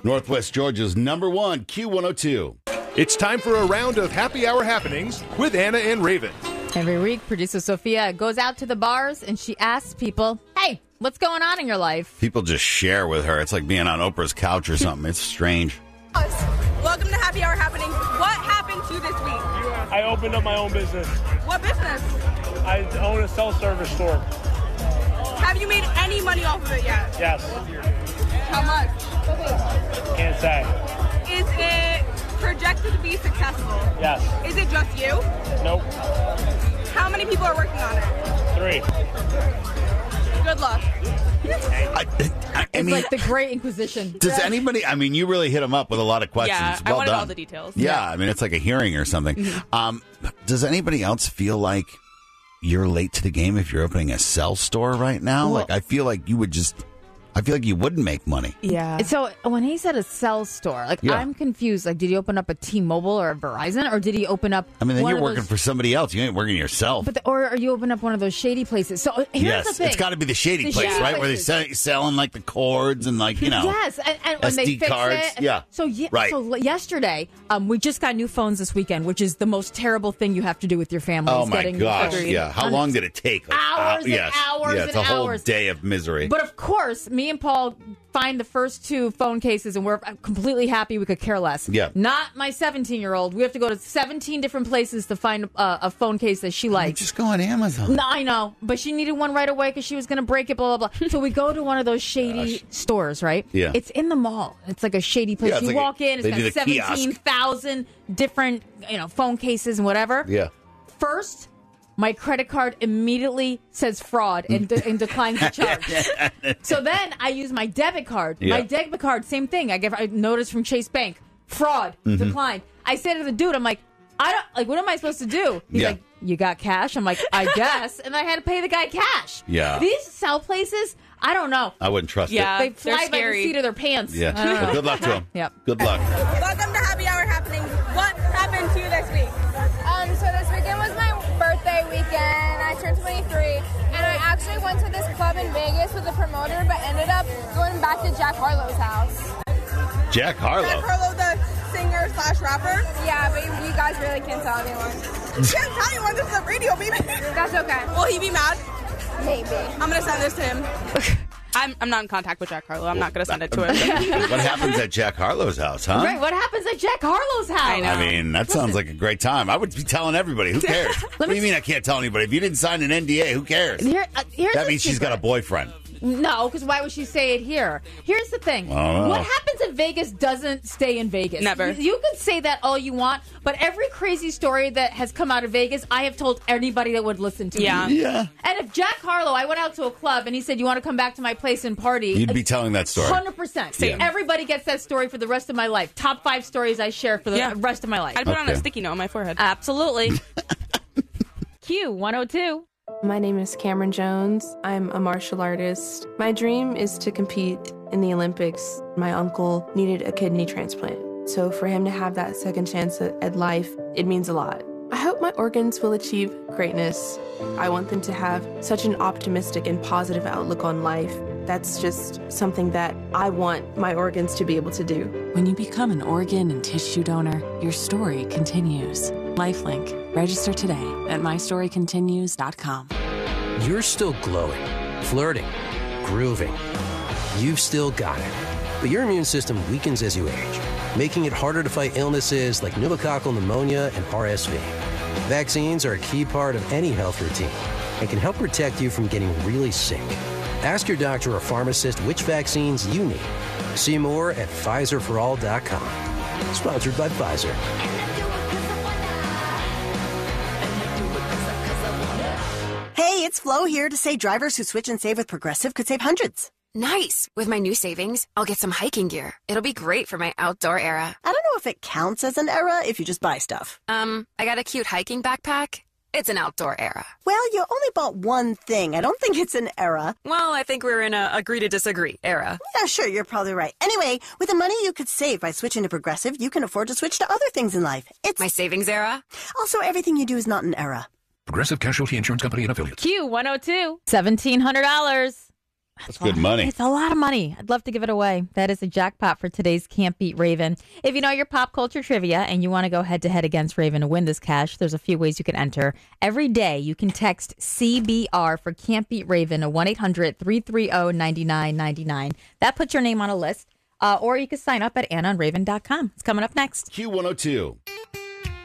Northwest Georgia's #1 Q102. It's time for a round of happy hour happenings with Anna and Raven. Every week, producer Sophia goes out to the bars and she asks people, hey, what's going on in your life? People just share with her. It's like being on Oprah's couch or something. It's strange. Welcome to Happy Hour Happenings. What happened to you this week? I opened up my own business. What business? I own a self-service store. Have you made any money off of it yet? Yes. How much? Can't say. Is it projected to be successful? Yes. Is it just you? Nope. How many people are working on it? 3. Good luck. I It's mean, like the Great Inquisition. does anybody, I mean, you really hit them up with a lot of questions. Yeah, Well I wanted done. all the details. Yeah, I mean, it's like a hearing or something. Does anybody else feel like you're late to the game if you're opening a cell store right now? Well- Like, I feel like you wouldn't make money. Yeah. So when he said a cell store, like Yeah. I'm confused. Like, did he open up a T-Mobile or a Verizon, or did he open up? I mean, then one you're of working those, for somebody else. You ain't working yourself. or are you open up one of those shady places? So here's Yes, the thing. it's got to be the shady The place, shady right? Where they places. selling like the cords and like, you know. Yes, and when they SD fix cards, it. yeah. So Right. So yesterday, we just got new phones this weekend, which is the most terrible thing you have to do with your family. Oh is my getting gosh! phones. Yeah, how long did it take? Like, Hours and yes. hours Yeah, it's and a whole hours. day of misery. But of course, me and Paul find the first 2 phone cases, and we're completely happy. We could care less. Yeah. Not my 17-year-old. We have to go to 17 different places to find a phone case that she likes. Just go on Amazon. No, I know, but she needed one right away because she was going to break it, blah, blah, blah. So we go to one of those shady stores, right? Yeah. It's in the mall. It's like a shady place. Yeah, it's You like walk in, they do it's the got kiosk. 17,000 different, phone cases and whatever. Yeah. First, my credit card immediately says fraud and declines the charge. So then I use my debit card. Yeah. My debit card, same thing. I noticed from Chase Bank, fraud, declined. I said to the dude, I'm like, what am I supposed to do? He's Yeah. like, you got cash? I'm like, I guess. And I had to pay the guy cash. Yeah. These cell places, I don't know. I wouldn't trust Yeah. They they're fly by the scary. seat of their pants. it. Yeah. I don't know. Well, good luck to them. Yep. Good luck. Welcome to Happy Hour Happenings. What happened to you this week? So this weekend was my birthday weekend. I turned 23, and I actually went to this club in Vegas with the promoter, but ended up going back to Jack Harlow's house. Jack Harlow. Jack Harlow, the singer/rapper. Yeah, but you guys really can't tell anyone. You can't tell anyone this is a radio, baby. That's okay. Will he be mad? Maybe. I'm going to send this to him. I'm not in contact with Jack Harlow. I'm not going to send it to him. What happens at Jack Harlow's house, huh? Right, what happens at Jack Harlow's house? I know. I mean, that sounds like a great time. I would be telling everybody. Who cares? What do you mean I can't tell anybody? If you didn't sign an NDA, who cares? Here's That the means she's got a secret. boyfriend. No, because why would she say it here? Here's the thing. I don't know. What happens in Vegas doesn't stay in Vegas. Never. You can say that all you want, but every crazy story that has come out of Vegas, I have told anybody that would listen to Yeah. me. Yeah. And if Jack Harlow, I went out to a club and he said, you want to come back to my place and party? You'd be telling that story. 100%. Same. Everybody gets that story for the rest of my life. Top 5 stories I share for the Yeah. rest of my life. I'd put it on Okay. a sticky note on my forehead. Absolutely. Q102. My name is Cameron Jones. I'm a martial artist. My dream is to compete in the Olympics. My uncle needed a kidney transplant. So for him to have that second chance at life, it means a lot. I hope my organs will achieve greatness. I want them to have such an optimistic and positive outlook on life. That's just something that I want my organs to be able to do. When you become an organ and tissue donor, your story continues. Lifelink. Register today at mystorycontinues.com. You're still glowing, flirting, grooving. You've still got it. But your immune system weakens as you age, making it harder to fight illnesses like pneumococcal pneumonia and RSV. Vaccines are a key part of any health routine and can help protect you from getting really sick. Ask your doctor or pharmacist which vaccines you need. See more at PfizerForAll.com. Sponsored by Pfizer. Hey, it's Flo here to say drivers who switch and save with Progressive could save hundreds. Nice. With my new savings, I'll get some hiking gear. It'll be great for my outdoor era. I don't know if it counts as an era if you just buy stuff. I got a cute hiking backpack. It's an outdoor era. Well, you only bought one thing. I don't think it's an era. Well, I think we're in a agree to disagree era. Yeah, sure, you're probably right. Anyway, with the money you could save by switching to Progressive, you can afford to switch to other things in life. It's my savings era. Also, everything you do is not an era. Progressive Casualty Insurance Company and Affiliates. Q102. $1,700. That's good money. It's a lot of money. I'd love to give it away. That is a jackpot for today's Can't Beat Raven. If you know your pop culture trivia and you want to go head-to-head against Raven to win this cash, there's a few ways you can enter. Every day, you can text CBR for Can't Beat Raven to 1-800-330-9999. That puts your name on a list. Or you can sign up at AnnaandRaven.com. It's coming up next. Q102.